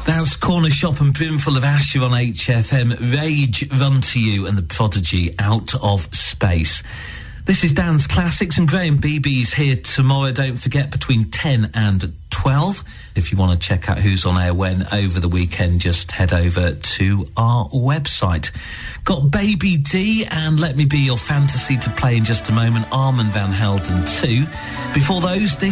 That's Corner Shop and Brimful of Asher on HFM. Rage, Run to You, and the Prodigy, Out of Space. This is Dan's Classics, and Graham Beebe's here tomorrow. Don't forget, between 10 and 12. If you want to check out who's on air when over the weekend, just head over to our website. Got Baby D and Let Me Be Your Fantasy to play in just a moment. Armand Van Helden too. Before those, this